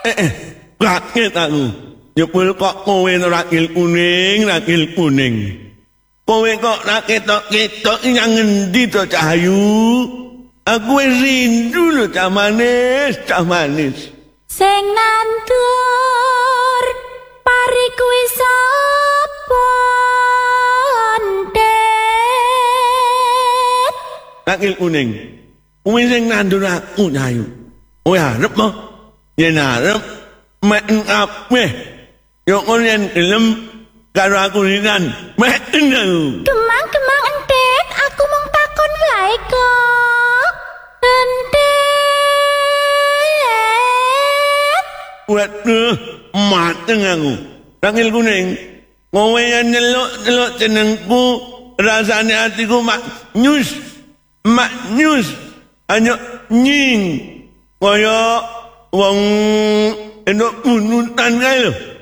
Kaget aku. Jebul kok kowe rakil kuning. Kowe kok nak ketok-ketok yang ngendi to Cahayu? Aku rindu lho cah manis. Sing nandur pari kuwi sapa Ndet? Rakil kuning. Kowe sing nandur aku Cahayu. Kowe arep mo? Yen arep mek kabeh. Yo kon yen gelem karo aku rinan. Mek aku. Kemang Ndet, aku mung takon wae kok. Ndet. Waduh, mateng aku. Rakil kuning. Kowe yen nyeluk jenengku rasane atiku mak nyus. Hanya nying. Kaya wong endok bunutan kae lho.